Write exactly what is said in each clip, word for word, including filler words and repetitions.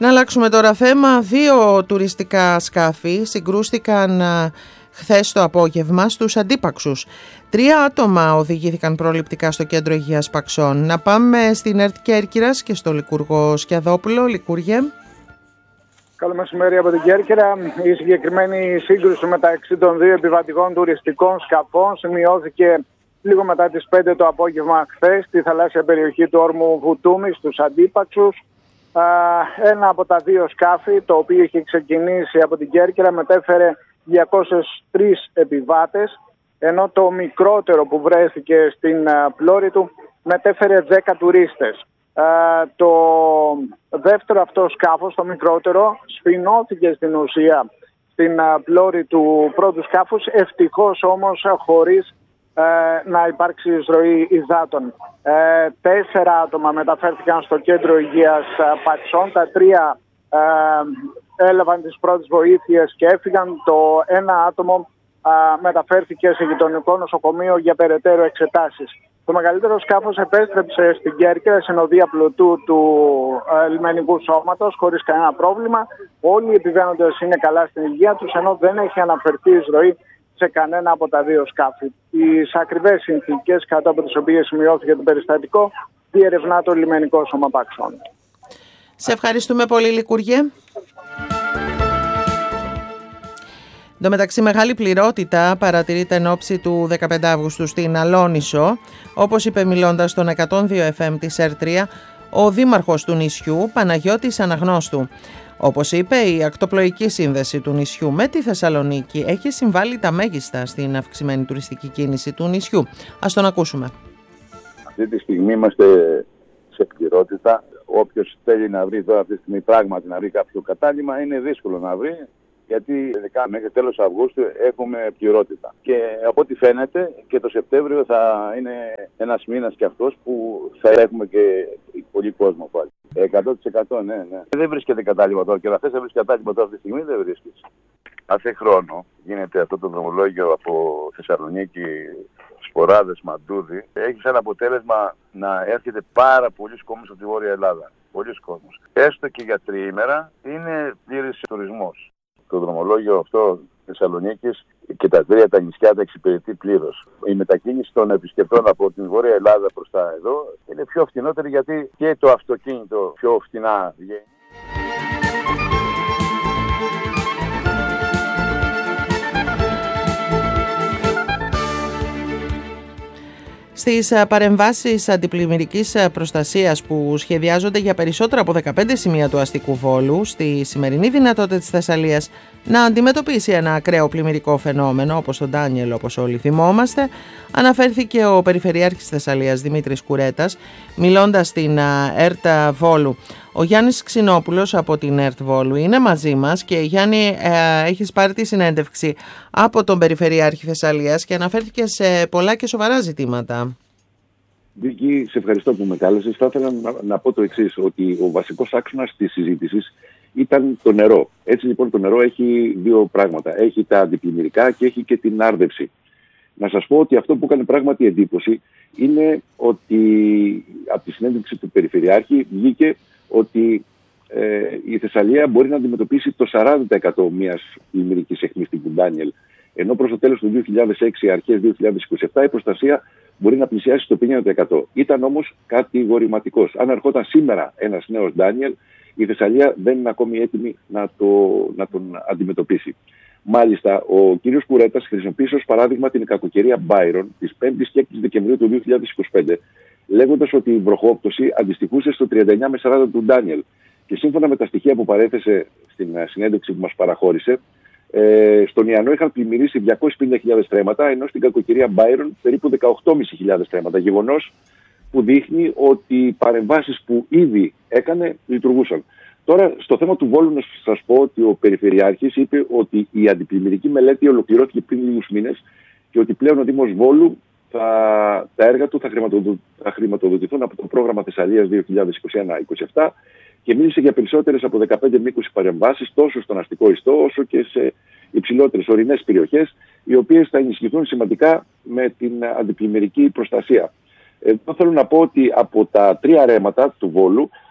Να αλλάξουμε τώρα θέμα. Δύο τουριστικά σκάφη συγκρούστηκαν χθες το απόγευμα στους Αντίπαξους. Τρία άτομα οδηγήθηκαν προληπτικά στο κέντρο υγείας Παξών. Να πάμε στην ΕΡΤ Κέρκυρας και στο Λικουργό Σκιαδόπουλο. Λικούργε. Καλό μεσημέρι από την Κέρκυρα. Η συγκεκριμένη σύγκρουση μεταξύ των δύο επιβατικών τουριστικών σκαφών σημειώθηκε λίγο μετά τις πέντε το απόγευμα χθες στη θαλάσσια περιοχή του όρμου Βουτούμη στους Αντίπαξους. Ένα από τα δύο σκάφη, το οποίο είχε ξεκινήσει από την Κέρκυρα, μετέφερε διακόσιους τρεις επιβάτες, ενώ το μικρότερο που βρέθηκε στην πλώρη του μετέφερε δέκα τουρίστες. Το δεύτερο αυτό σκάφος, το μικρότερο, σφινώθηκε στην ουσία στην πλώρη του πρώτου σκάφους, ευτυχώς όμως χωρίς να υπάρξει εισρωή υδάτων. Ε, τέσσερα άτομα μεταφέρθηκαν στο κέντρο υγείας Παξών. Τα τρία ε, έλαβαν τις πρώτες βοήθειες και έφυγαν. Το ένα άτομο ε, μεταφέρθηκε σε γειτονικό νοσοκομείο για περαιτέρω εξετάσεις. Το μεγαλύτερο σκάφος επέστρεψε στην Κέρκυρα, συνοδεία πλωτού του ε, λιμενικού σώματος, χωρίς κανένα πρόβλημα. Όλοι οι επιβαίνοντες είναι καλά στην υγεία τους, ενώ δεν έχει αναφερθεί εισρωή σε κανένα από τα δύο σκάφη. Τις ακριβές συνθήκες κάτω από τις οποίες σημειώθηκε το περιστατικό διερευνά το λιμενικό σώμα Παξών. Σε ευχαριστούμε πολύ, Λικούργε. Εν τω μεταξύ, μεγάλη πληρότητα παρατηρείται εν ώψη του δεκαπέντε Αυγούστου στην Αλόνισο. Όπως είπε μιλώντας στον εκατόν δύο εφ εμ της ΕΡΤ τρία, ο δήμαρχος του νησιού, Παναγιώτης Αναγνώστου. Όπως είπε, η ακτοπλοϊκή σύνδεση του νησιού με τη Θεσσαλονίκη έχει συμβάλει τα μέγιστα στην αυξημένη τουριστική κίνηση του νησιού. Ας τον ακούσουμε. Αυτή τη στιγμή είμαστε σε πληρότητα. Όποιος θέλει να βρει τώρα αυτή τη στιγμή πράγματι να βρει κάποιο κατάλημα, είναι δύσκολο να βρει, γιατί ειδικά μέχρι τέλος Αυγούστου έχουμε πληρότητα. Και από ό,τι φαίνεται και το Σεπτέμβριο θα είναι ένας μήνας και αυτός που θα έχουμε και πολύ κόσμο πάλι. εκατό τοις εκατό ναι, ναι. Δεν βρίσκεται κατάλημα τώρα και να θες να βρεις κατάλημα τώρα αυτή τη στιγμή δεν βρίσκεις. Κάθε χρόνο γίνεται αυτό το δρομολόγιο από Θεσσαλονίκη, Σποράδες, Μαντούδι. Έχει σαν αποτέλεσμα να έρχεται πάρα πολλοί κόσμος από τη Βόρεια Ελλάδα. Πολλοί κόσμος. Έστω και για τριήμερα είναι πλήρης τουρισμός. Το δρομολόγιο αυτό Θεσσαλονίκης και τα τρία τα νησιά τα εξυπηρετεί πλήρως. Η μετακίνηση των επισκεπτών από την Βόρεια Ελλάδα προς τα εδώ είναι πιο φθηνότερη, γιατί και το αυτοκίνητο πιο φθηνά βγαίνει. Στις παρεμβάσεις αντιπλημμυρικής προστασίας που σχεδιάζονται για περισσότερα από δεκαπέντε σημεία του αστικού Βόλου, στη σημερινή δυνατότητα της Θεσσαλίας να αντιμετωπίσει ένα ακραίο πλημμυρικό φαινόμενο όπως τον Ντάνιελ, όπως όλοι θυμόμαστε, αναφέρθηκε ο Περιφερειάρχης Θεσσαλίας Δημήτρης Κουρέτας, μιλώντας στην ΕΡΤ Βόλου. Ο Γιάννης Ξινόπουλος από την ΕΡΤ Βόλου είναι μαζί μας και Γιάννη, ε, έχεις πάρει τη συνέντευξη από τον Περιφερειάρχη Θεσσαλίας και αναφέρθηκε σε πολλά και σοβαρά ζητήματα. Βίκη, σε ευχαριστώ που με κάλεσες. Θα ήθελα να, να πω το εξής, ότι ο βασικός άξονας της συζήτησης ήταν το νερό. Έτσι λοιπόν το νερό έχει δύο πράγματα. Έχει τα αντιπλημμυρικά και έχει και την άρδευση. Να σας πω ότι αυτό που έκανε πράγματι εντύπωση είναι ότι από τη συνέντευξη του Περιφερειάρχη βγήκε ότι ε, η Θεσσαλία μπορεί να αντιμετωπίσει το σαράντα τοις εκατό μιας πλημμυρικής αιχμής τύπου Ντάνιελ. Ενώ προς το τέλος του δύο χιλιάδες έξι, αρχές δύο χιλιάδες είκοσι επτά, η προστασία μπορεί να πλησιάσει στο πενήντα τοις εκατό. Ήταν όμως κατηγορηματικός. Αν ερχόταν σήμερα ένας νέος Ντάνιελ, η Θεσσαλία δεν είναι ακόμη έτοιμη να, το, να τον αντιμετωπίσει. Μάλιστα, ο κ. Κουρέτας χρησιμοποίησε ως παράδειγμα την κακοκαιρία Μπάιρον της πέμπτης και έκτης Δεκεμβρίου του δύο χιλιάδες είκοσι πέντε, λέγοντας ότι η βροχόπτωση αντιστοιχούσε στο τριάντα εννιά με σαράντα του Ντάνιελ. Και σύμφωνα με τα στοιχεία που παρέθεσε στην συνέντευξη που μας παραχώρησε, ε, στον Ιαννό είχαν πλημμυρίσει διακόσιες πενήντα χιλιάδες στρέμματα, ενώ στην κακοκαιρία Μπάιρον περίπου δεκαοκτώ χιλιάδες πεντακόσια στρέμματα. Γεγονός που δείχνει ότι οι παρεμβάσεις που ήδη έκανε λειτουργούσαν. Τώρα, στο θέμα του Βόλου, να σας πω ότι ο Περιφερειάρχης είπε ότι η αντιπλημμυρική μελέτη ολοκληρώθηκε πριν λίγους μήνες και ότι πλέον ο Δήμος Βόλου θα, τα έργα του θα, χρηματοδο, θα χρηματοδοτηθούν από το πρόγραμμα Θεσσαλίας δύο χιλιάδες είκοσι ένα είκοσι επτά και μίλησε για περισσότερες από δεκαπέντε με είκοσι παρεμβάσεις τόσο στον αστικό ιστό όσο και σε υψηλότερες ορεινές περιοχές, οι οποίες θα ενισχυθούν σημαντικά με την αντιπλημμυρική προστασία. Εδώ θέλω να πω ότι από τα τρία ρέματα του Βόλου,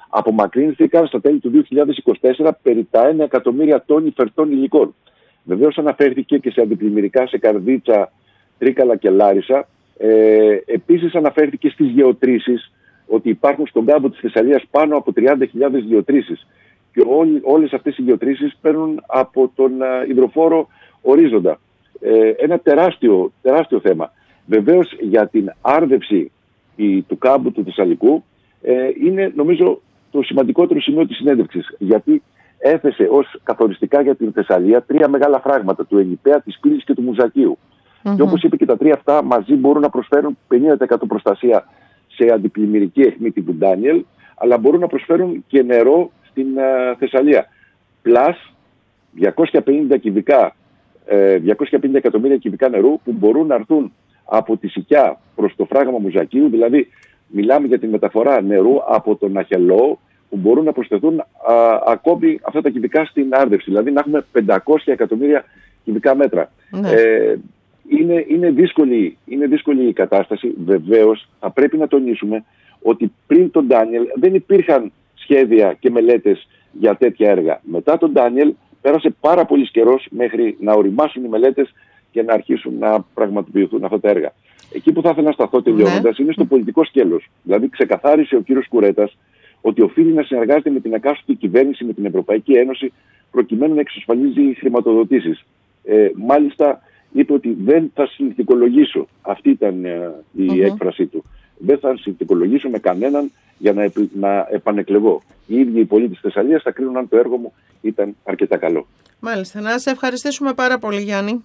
απομακρύνθηκαν στα τέλη του δύο χιλιάδες είκοσι τέσσερα περί τα ένα εκατομμύρια τόνοι φερτών υλικών. Βεβαίως αναφέρθηκε και σε αντιπλημμυρικά σε Καρδίτσα, Τρίκαλα και Λάρισα. Ε, επίσης αναφέρθηκε στις γεωτρήσεις, ότι υπάρχουν στον κάμπο της Θεσσαλίας πάνω από τριάντα χιλιάδες γεωτρήσεις. Και όλοι, όλες αυτές οι γεωτρήσεις παίρνουν από τον α, υδροφόρο ορίζοντα. Ε, ένα τεράστιο, τεράστιο θέμα. Βεβαίως για την άρδευση η, του κάμπου του Θεσσαλικού ε, είναι νομίζω το σημαντικότερο σημείο της συνέντευξης. Γιατί έθεσε ως καθοριστικά για την Θεσσαλία τρία μεγάλα φράγματα, του Ενιπέα, της Πύλης και του Μουζακίου. Mm-hmm. Και όπως είπε και τα τρία αυτά μαζί μπορούν να προσφέρουν πενήντα τοις εκατό προστασία σε αντιπλημμυρική αιχμή τύπου Ντάνιελ, αλλά μπορούν να προσφέρουν και νερό στην uh, Θεσσαλία. Πλάς διακόσια πενήντα κυβικά, ε, διακόσια πενήντα εκατομμύρια κυβικά νερού που μπορούν να έρθουν από τη Σικιά προς το φράγμα Μουζακίου, δηλαδή μιλάμε για τη μεταφορά νερού από τον Αχελό, που μπορούν να προσθεθούν α, ακόμη αυτά τα κυβικά στην άρδευση, δηλαδή να έχουμε πεντακόσια εκατομμύρια κυβικά μέτρα. Ναι. Ε, είναι, είναι, δύσκολη, είναι δύσκολη η κατάσταση. Βεβαίως θα πρέπει να τονίσουμε ότι πριν τον Ντάνιελ δεν υπήρχαν σχέδια και μελέτες για τέτοια έργα. Μετά τον Ντάνιελ πέρασε πάρα πολύ καιρός μέχρι να οριμάσουν οι μελέτες και να αρχίσουν να πραγματοποιηθούν αυτά τα έργα. Εκεί που θα ήθελα να σταθώ τελειώνοντας ναι. είναι στο πολιτικό σκέλος. Δηλαδή ξεκαθάρισε ο κύριος Κουρέτας ότι οφείλει να συνεργάζεται με την εκάστοτε κυβέρνηση, με την Ευρωπαϊκή Ένωση, προκειμένου να εξασφαλίζει χρηματοδοτήσεις. Ε, μάλιστα είπε ότι δεν θα συνθηκολογήσω. Αυτή ήταν ε, η mm-hmm. έκφρασή του. Δεν θα συνθηκολογήσω με κανέναν για να, επι, να επανεκλεγώ. Οι ίδιοι οι πολίτες της Θεσσαλίας θα κρίνουν αν το έργο μου ήταν αρκετά καλό. Μάλιστα. Να σε ευχαριστήσουμε πάρα πολύ, Γιάννη.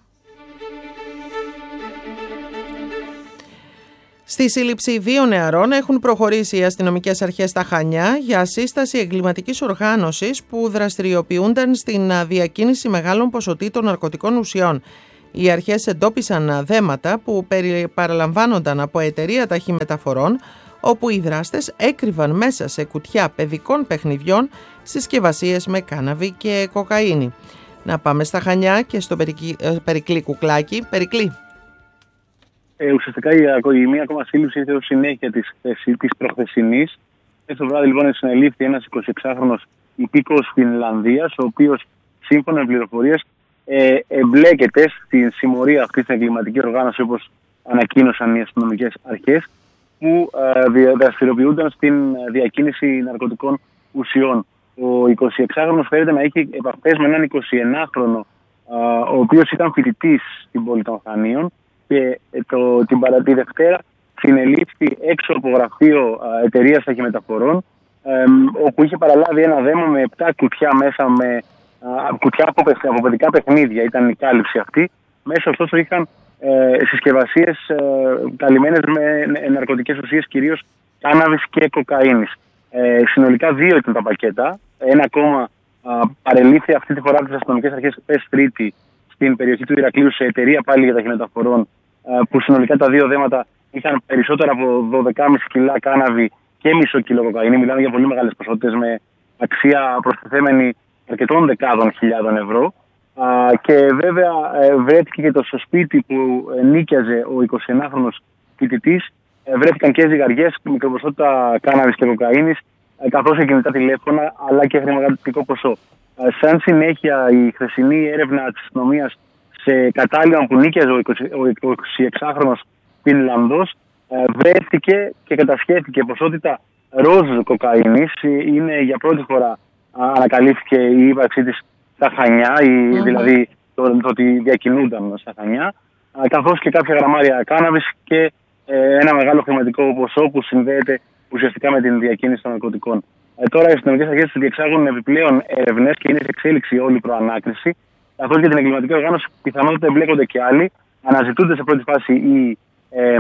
Στη σύλληψη δύο νεαρών έχουν προχωρήσει οι αστυνομικές αρχές στα Χανιά για σύσταση εγκληματικής οργάνωσης που δραστηριοποιούνταν στην διακίνηση μεγάλων ποσοτήτων ναρκωτικών ουσιών. Οι αρχές εντόπισαν δέματα που παραλαμβάνονταν από εταιρεία ταχυμεταφορών, όπου οι δράστες έκρυβαν μέσα σε κουτιά παιδικών παιχνιδιών συσκευασίες με κάναβη και κοκαίνη. Να πάμε στα Χανιά και στο Περικλή Κουκλάκη. Περικλή. Ε, ουσιαστικά η, η μία ακόμα σύλληψη ήρθε ως συνέχεια της, της προχθεσινής. Έτσι το βράδυ λοιπόν συνελήφθη ένας εικοσιεξάχρονος υπήκοος Φινλανδίας, ο οποίος σύμφωνα με πληροφορίες ε, εμπλέκεται στην συμμορία αυτή της εγκληματική οργάνωση, όπως ανακοίνωσαν οι αστυνομικές αρχές, που ε, δραστηριοποιούνταν στην διακίνηση ναρκωτικών ουσιών. Ο εικοσιεξάχρονος φαίνεται να έχει επαφές με έναν εικοσιενάχρονο, ε, ο οποίος ήταν φοιτητής στην πόλη των Χανίων. Και το, την παρατή Δευτέρα συνελήφθη έξω από γραφείο εταιρείας ταχυμεταφορών, ε, όπου είχε παραλάβει ένα δέμα με επτά κουτιά μέσα, με α, κουτιά από, από παιδικά παιχνίδια, ήταν η κάλυψη αυτή. Μέσα ωστόσο είχαν ε, συσκευασίες ε, καλυμμένες με ναρκωτικές ουσίες, κυρίως κάναβης και κοκαίνης. Ε, συνολικά δύο ήταν τα πακέτα. Ένα ακόμα α, παρελήφθη αυτή τη φορά από τις αστυνομικές αρχές χθες Τρίτη στην περιοχή του Ηρακλείου σε εταιρεία πάλι για ταχυμεταφορών, που συνολικά τα δύο δέματα είχαν περισσότερα από δώδεκα κόμμα πέντε κιλά κάναβη και μισό κιλό κοκαίνη. Μιλάμε για πολύ μεγάλες ποσότητες με αξία προστιθέμενη αρκετών δεκάδων χιλιάδων ευρώ. Και βέβαια βρέθηκε και το στο σπίτι που νίκιαζε ο εικοσιενάχρονος φοιτητής. Βρέθηκαν και ζυγαριές, μικροποσότητα κάναβης και κοκαίνης, καθώς και κινητά τηλέφωνα, αλλά και χρηματικό ποσό. Σαν συνέχεια, η χθεσινή έρευνα της αστυνομίας σε κατάλημα που νίκιαζε ο εικοσιεξάχρονος Φινλανδός βρέθηκε και κατασχέθηκε ποσότητα ροζ κοκαίνης. Είναι για πρώτη φορά ανακαλύφθηκε η ύπαρξή της στα Χανιά, η, mm-hmm. δηλαδή το, το ότι διακινούνταν στα Χανιά, καθώς και κάποια γραμμάρια κάναβης και ε, ένα μεγάλο χρηματικό ποσό που συνδέεται ουσιαστικά με την διακίνηση των ναρκωτικών. Ε, τώρα οι αστυνομικές αρχές διεξάγουν επιπλέον ερευνές και είναι σε εξέλιξη όλη η προανάκριση. Καθώς για την εγκληματική οργάνωση πιθανότητα εμπλέκονται και άλλοι. Αναζητούνται σε πρώτη φάση η, ε,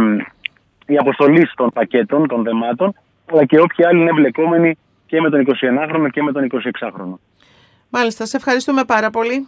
η αποστολή των πακέτων, των δεμάτων, αλλά και όποιοι άλλοι είναι εμπλεκόμενοι και με τον εικοσιενάχρονο και με τον εικοσιεξάχρονο. Μάλιστα, σε ευχαριστούμε πάρα πολύ.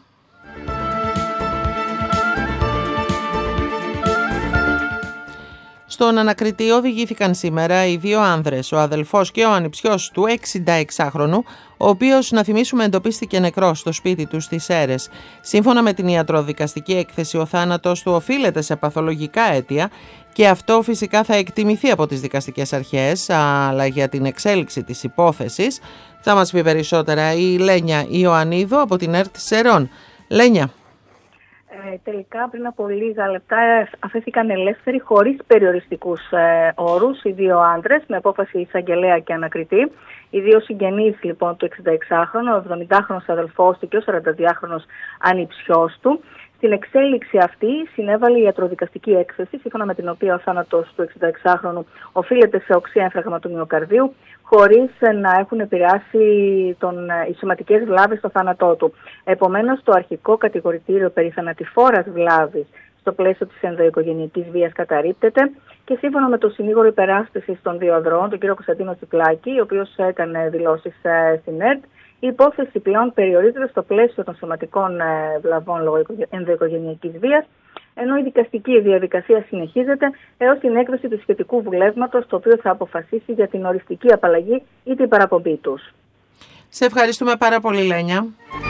Στον ανακριτή οδηγήθηκαν σήμερα οι δύο άνδρες, ο αδελφός και ο ανιψιός του εξηνταεξάχρονου, ο οποίος, να θυμίσουμε, εντοπίστηκε νεκρός στο σπίτι του στις Σέρρες. Σύμφωνα με την ιατροδικαστική έκθεση, ο θάνατος του οφείλεται σε παθολογικά αίτια και αυτό φυσικά θα εκτιμηθεί από τις δικαστικές αρχές, αλλά για την εξέλιξη της υπόθεσης θα μας πει περισσότερα η Λένια Ιωαννίδου από την ΕΡΤ Σερών. Λένια. Ε, τελικά πριν από λίγα λεπτά αφέθηκαν ελεύθεροι χωρίς περιοριστικούς ε, όρους οι δύο άντρες με απόφαση εισαγγελέα και ανακριτή. Οι δύο συγγενείς λοιπόν του εξηνταεξάχρονου, ο εβδομηντάχρονος αδελφός του και ο σαρανταδυάχρονος ανιψιός του. Στην εξέλιξη αυτή συνέβαλε η ιατροδικαστική έκθεση, σύμφωνα με την οποία ο θάνατος του εξηνταεξάχρονου οφείλεται σε οξύ έμφραγμα του μυοκαρδίου, χωρίς να έχουν επηρεάσει τον, οι σωματικές βλάβες στο θάνατό του. Επομένως, το αρχικό κατηγορητήριο περί θανατηφόρας βλάβης στο πλαίσιο της ενδοοικογενειακής βίας καταρρίπτεται και σύμφωνα με το συνήγορο υπεράσπισης των δύο ανδρών, τον κύριο Κωνσταντίνο Τσιπλάκη, ο οποίος έκανε δηλώσεις στην ΕΡΤ, η υπόθεση πλέον περιορίζεται στο πλαίσιο των σωματικών βλαβών λόγω ενδοοικογενειακής βίας, ενώ η δικαστική διαδικασία συνεχίζεται έως την έκδοση του σχετικού βουλεύματος, το οποίο θα αποφασίσει για την οριστική απαλλαγή ή την παραπομπή τους. Σε ευχαριστούμε πάρα πολύ, Λένια.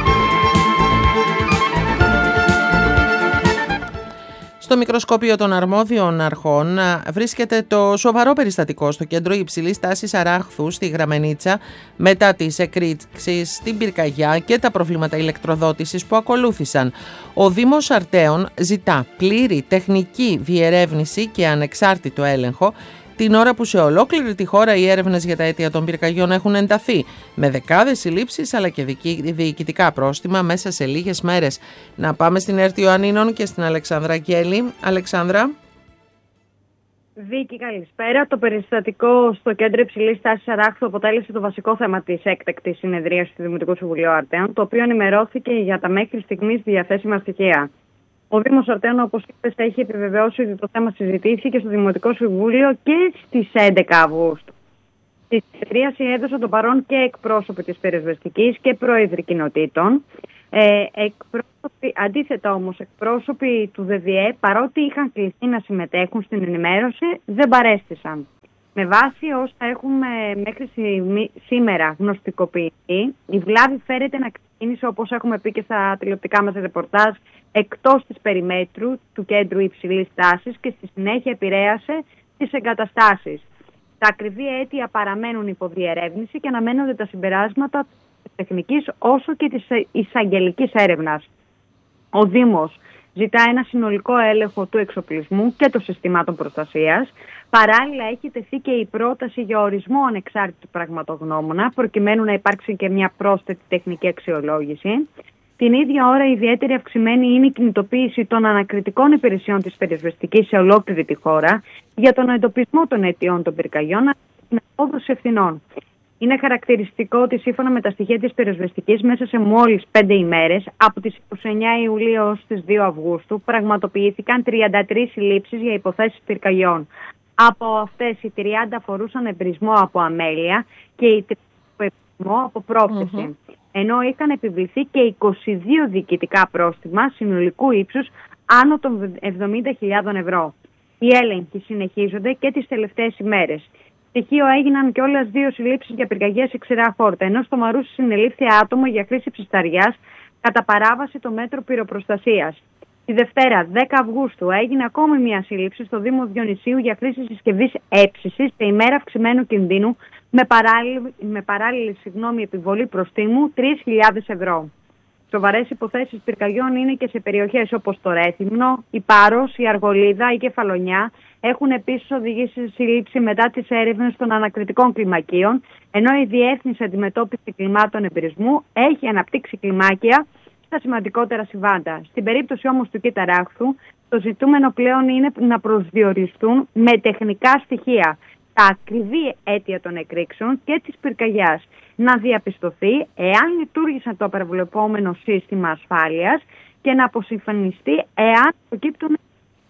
Στο μικροσκόπιο των αρμόδιων αρχών βρίσκεται το σοβαρό περιστατικό στο κέντρο υψηλής τάσης Αράχθου στη Γραμμενίτσα μετά τις εκρήξεις στην πυρκαγιά και τα προβλήματα ηλεκτροδότησης που ακολούθησαν. Ο Δήμος Αρτέων ζητά πλήρη τεχνική διερεύνηση και ανεξάρτητο έλεγχο την ώρα που σε ολόκληρη τη χώρα οι έρευνες για τα αίτια των πυρκαγιών έχουν ενταθεί, με δεκάδες συλλήψεις αλλά και διοικητικά πρόστιμα μέσα σε λίγες μέρες. Να πάμε στην ΕΡΤ Ιωαννίνων και στην Αλεξάνδρα Αγγέλη. Αλεξάνδρα. Βίκη, καλησπέρα. Το περιστατικό στο κέντρο υψηλής τάσης Αράχθου αποτέλεσε το βασικό θέμα της έκτακτης συνεδρίας του Δημοτικού Συμβουλίου Αρτέων, το οποίο ενημερώθηκε για τα μέχρι στιγμής διαθέσιμα στοιχεία. Ο Δήμος Αρτέων, όπως είπες, έχει επιβεβαιώσει ότι το θέμα συζητήθηκε στο Δημοτικό Συμβούλιο και στις έντεκα Αυγούστου. Στη συνεδρίαση έδωσαν το παρόν και εκπρόσωποι της πυροσβεστικής και πρόεδροι κοινοτήτων. Ε, εκπρόσωποι, αντίθετα όμως, εκπρόσωποι του ΔΔΕ, παρότι είχαν κληθεί να συμμετέχουν στην ενημέρωση, δεν παρέστησαν. Με βάση όσα έχουμε μέχρι σήμερα γνωστικοποιηθεί, η βλάβη φέρεται να ξεκίνησε, όπως έχουμε πει και στα τηλεοπτικά μας ρεπορτάζ, εκτός της περιμέτρου του κέντρου υψηλής τάσης και στη συνέχεια επηρέασε τις εγκαταστάσεις. Τα ακριβή αίτια παραμένουν υποδιερεύνηση και αναμένονται τα συμπεράσματα της τεχνικής όσο και της εισαγγελικής έρευνας. Ο Δήμος ζητά ένα συνολικό έλεγχο του εξοπλισμού και των συστημάτων προστασίας. Παράλληλα, έχει τεθεί και η πρόταση για ορισμό ανεξάρτητου πραγματογνώμονα, προκειμένου να υπάρξει και μια πρόσθετη τεχνική αξιολόγηση. Την ίδια ώρα, ιδιαίτερη αυξημένη είναι η κινητοποίηση των ανακριτικών υπηρεσιών της πυροσβεστικής σε ολόκληρη τη χώρα για τον εντοπισμό των αιτιών των πυρκαγιών και την απόδοση ευθυνών. Είναι χαρακτηριστικό ότι σύμφωνα με τα στοιχεία της πυροσβεστικής, μέσα σε μόλις πέντε ημέρες, από τις είκοσι εννέα Ιουλίου ως τις δύο Αυγούστου, πραγματοποιήθηκαν τριάντα τρεις συλλήψεις για υποθέσεις πυρκαγιών. Από αυτές οι τριάντα αφορούσαν εμπρισμό από αμέλεια και οι τριάντα εμπρισμό από πρόθεση. Mm-hmm. Ενώ είχαν επιβληθεί και είκοσι δύο διοικητικά πρόστιμα συνολικού ύψους άνω των εβδομήντα χιλιάδες ευρώ. Οι έλεγχοι συνεχίζονται και τις τελευταίες ημέρες. Στοιχείο έγιναν και όλες δύο συλλήψεις για πυρκαγιές σε ξηρά χόρτα, ενώ στο Μαρούσι συνελήφθη άτομο για χρήση ψισταριάς κατά παράβαση το μέτρο πυροπροστασίας. Τη Δευτέρα, δέκα Αυγούστου, έγινε ακόμη μια σύλληψη στο Δήμο Διονυσίου για χρήση συσκευής έψησης σε ημέρα αυξημένου κινδύνου με παράλληλη, με παράλληλη συγγνώμη, επιβολή προστίμου τρεις χιλιάδες ευρώ. Σοβαρές υποθέσεις πυρκαγιών είναι και σε περιοχές όπως το Ρέθυμνο, η Πάρος, η Αργολίδα, η Κεφαλονιά. Έχουν επίσης οδηγήσει σε σύλληψη μετά τις έρευνες των ανακριτικών κλιμακίων, ενώ η Διεύθυνση Αντιμετώπιση Κλιμάτων Εμπειρισμού έχει αναπτύξει κλιμάκια στα σημαντικότερα συμβάντα. Στην περίπτωση όμως του Κήτα Ράχθου, το ζητούμενο πλέον είναι να προσδιοριστούν με τεχνικά στοιχεία τα ακριβή αίτια των εκρήξεων και της πυρκαγιάς, να διαπιστωθεί εάν λειτουργήσαν το απερβλεπόμενο σύστημα ασφάλειας και να αποσυμφωνιστεί εάν προκύπτουν.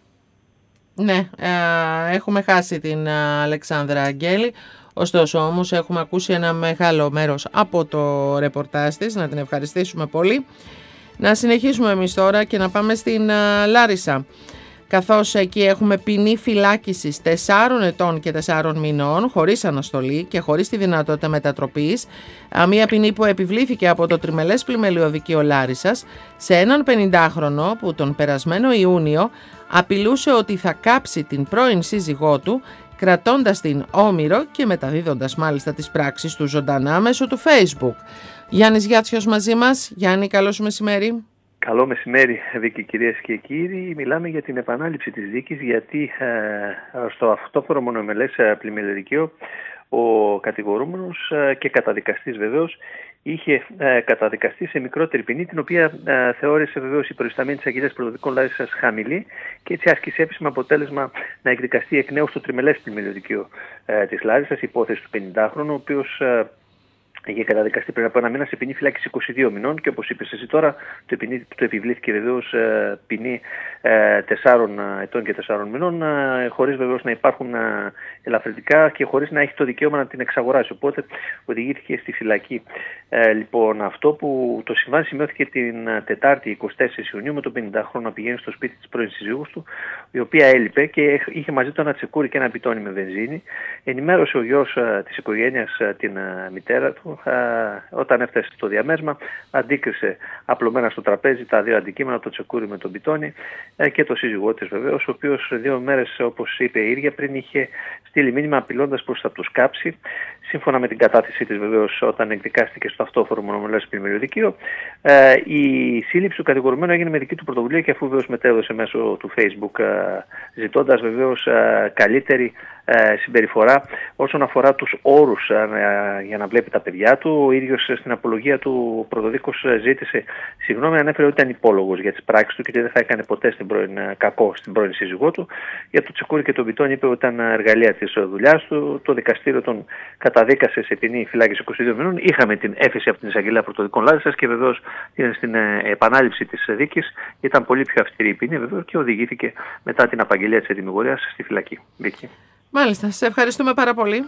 Ναι, ε, έχουμε χάσει την Αλεξάνδρα Αγγέλη, ωστόσο όμως έχουμε ακούσει ένα μεγάλο μέρος από το ρεπορτάζ της, να την ευχαριστήσουμε πολύ. Να συνεχίσουμε εμείς τώρα και να πάμε στην Λάρισα. καθώς εκεί έχουμε ποινή φυλάκισης τεσσάρων ετών και τεσσάρων μηνών, χωρίς αναστολή και χωρίς τη δυνατότητα μετατροπής, μια ποινή που επιβλήθηκε από το Τριμελές Πλημελιωδικείο Λάρισσας σε έναν πενηντάχρονο που τον περασμένο Ιούνιο απειλούσε ότι θα κάψει την πρώην σύζυγό του, κρατώντας την όμηρο και μεταδίδοντας μάλιστα τις πράξεις του ζωντανά μέσω του Facebook. Γιάννης Γιάτσιος μαζί μας. Γιάννη, καλό σου μεσημέρι. Καλό μεσημέρι, Βίκη, κυρίες και κύριοι. Μιλάμε για την επανάληψη της δίκης, γιατί ε, στο αυτόφορο μονομελές πλημελιωδικείο ο κατηγορούμενος ε, και καταδικαστής βεβαίως είχε ε, καταδικαστεί σε μικρότερη ποινή, την οποία ε, θεώρησε βεβαίως η προϊσταμένη της Αγγελίας Πρωτοδικών Λάρισσας χαμηλή, και έτσι άσκησε επίσημα αποτέλεσμα να εκδικαστεί εκ νέου στο Τριμελές Πλημελιωδικείο ε, της Λάρισσας, υπόθεση του πενηντάχρονου, ο οποίος ε, είχε καταδικαστεί πριν από ένα μήνα σε ποινή φυλάκιση είκοσι δύο μηνών, και όπως είπες εσύ τώρα, το, ποινή, το επιβλήθηκε βεβαίως ε, ποινή ε, τεσσάρων ετών και τεσσάρων μηνών, ε, χωρίς βεβαίως να υπάρχουν ε, ελαφρυντικά και χωρίς να έχει το δικαίωμα να την εξαγοράσει. Οπότε οδηγήθηκε στη φυλακή. Ε, λοιπόν, αυτό που το συμβάν σημειώθηκε την Τετάρτη εικοστή τέταρτη Ιουνίου, με τον πενηντάχρονο να πηγαίνει στο σπίτι της πρώην σύζυγούς του, η οποία έλειπε και είχε μαζί του ένα τσεκούρι και ένα μπιτόνι με βενζίνη. Ενημέρωσε ο γιος ε, της οικογένειας ε, την ε, μητέρα του. Όταν έφτασε στο διαμέσμα, αντίκρισε απλωμένα στο τραπέζι τα δύο αντικείμενα, το τσεκούρι με τον μπιτόνι και το σύζυγό της βεβαίως, ο οποίος δύο μέρες, όπως είπε η ίδια, πριν είχε στείλει μήνυμα απειλώντας πως θα τους κάψει. Σύμφωνα με την κατάθεσή της βεβαίως, όταν εκδικάστηκε στο αυτόφορο μονομελές πλημελιωδικείο, η σύλληψη του κατηγορουμένου έγινε με δική του πρωτοβουλία, και αφού βεβαίως μετέδωσε μέσω του Facebook, ζητώντας βεβαίως καλύτερη συμπεριφορά όσον αφορά τους όρους για να βλέπει τα παιδιά του. Ο ίδιος στην απολογία του πρωτοδίκος ζήτησε συγγνώμη, ανέφερε ότι ήταν υπόλογος για τις πράξεις του και ότι δεν θα έκανε ποτέ στην πρώην, κακό στην πρώην σύζυγό του. Για το τσεκούρι και τον μπιτόνι είπε ότι ήταν εργαλεία της δουλειάς του. Το δικαστήριο τον καταδίκασε σε ποινή φυλάκιση είκοσι δύο μηνών. Είχαμε την έφεση από την Εισαγγελέα Πρωτοδικών Λάρισσας και βεβαίως στην επανάληψη της δίκης ήταν πολύ πιο αυστηρή η ποινή βεβαίως, και οδηγήθηκε μετά την απαγγελία της ετυμηγορίας στη φυλακή. Βίκη. Μάλιστα, σε ευχαριστούμε πάρα πολύ.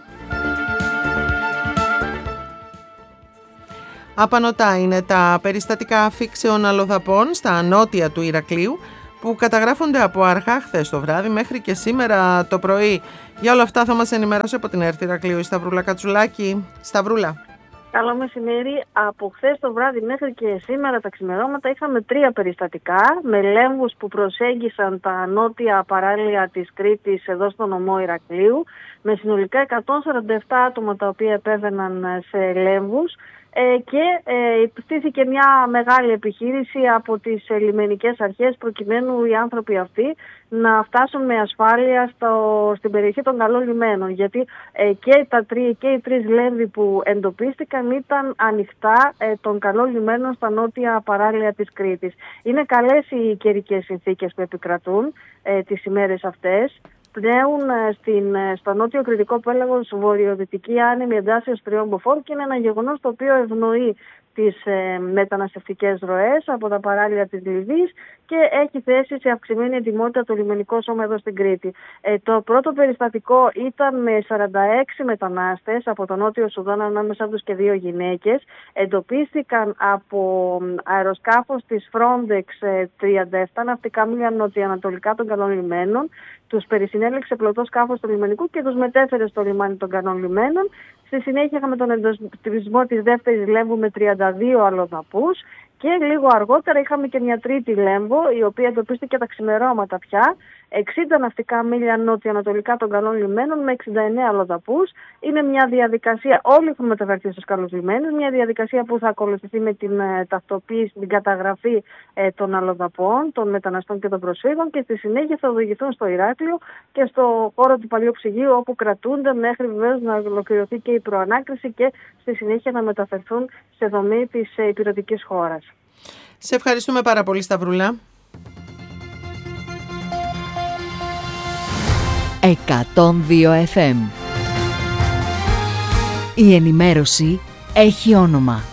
Απανωτά είναι τα περιστατικά αφήξεων αλλοδαπών στα νότια του Ηρακλείου, που καταγράφονται από αρχά χθες το βράδυ μέχρι και σήμερα το πρωί. Για όλα αυτά θα μας ενημερώσει από την ΕΡΤ Ηρακλείου η Σταυρούλα Κατσουλάκη. Σταυρούλα. Καλό μεσημέρι. Από χθες το βράδυ μέχρι και σήμερα τα ξημερώματα είχαμε τρία περιστατικά με λέμβους που προσέγγισαν τα νότια παράλια της Κρήτης εδώ στο νομό Ηρακλείου, με συνολικά εκατόν σαράντα επτά άτομα τα οποία επέβαιναν σε λέμβους. Ε, και ε, στήθηκε μια μεγάλη επιχείρηση από τις ε, λιμενικές αρχές, προκειμένου οι άνθρωποι αυτοί να φτάσουν με ασφάλεια στο, στην περιοχή των καλών λιμένων, γιατί ε, και, τα τρι, και οι τρεις λέμβοι που εντοπίστηκαν ήταν ανοιχτά ε, των καλών λιμένων στα νότια παράλια της Κρήτης. Είναι καλές οι καιρικές συνθήκες που επικρατούν ε, τις ημέρες αυτές. Πνέουν στην, στο νότιο κρητικό πέλαγος βορειοδυτική άνεμη εντάσσεως τριών μποφόρ, και είναι ένα γεγονός το οποίο ευνοεί τις ε, μεταναστευτικές ροές από τα παράλια της Λιβύης και έχει θέσει σε αυξημένη ετοιμότητα το λιμενικό σώμα εδώ στην Κρήτη. Ε, το πρώτο περιστατικό ήταν με σαράντα έξι μετανάστες από το Νότιο Σουδάν, ανάμεσα τους και δύο γυναίκες. Εντοπίστηκαν από αεροσκάφος της Frontex ε, τριάντα επτά ναυτικά μίλια νοτιοανατολικά των καλών λιμένων. Τους περισυνέλεξε πλωτό σκάφος του λιμενικού και τους μετέφερε στο λιμάνι των καλών λιμένων. Στη συνέχεια είχαμε τον εντοπισμό της δεύτερης λέμβου με τριάντα δύο αλλοδαπούς, και λίγο αργότερα είχαμε και μια τρίτη λέμβο, η οποία εντοπίστηκε τα ξημερώματα πια, εξήντα ναυτικά μίλια νότιο-ανατολικά των καλών λιμένων με εξήντα εννέα αλλοδαπούς. Είναι μια διαδικασία, όλοι έχουν μεταφερθεί στους καλούς λιμένους, μια διαδικασία που θα ακολουθηθεί με την ε, ταυτοποίηση, την καταγραφή ε, των αλλοδαπών, των μεταναστών και των προσφύγων, και στη συνέχεια θα οδηγηθούν στο Ηράκλειο και στο χώρο του παλιού ψυγείου, όπου κρατούνται μέχρι βεβαίως να ολοκληρωθεί και η προανάκριση και στη συνέχεια να μεταφερθούν σε δομή της ε, υπηρετικής χώρας. Σε ευχαριστούμε πάρα πολύ, Σταυρούλα. εκατόν δύο εφ εμ. Η ενημέρωση έχει όνομα.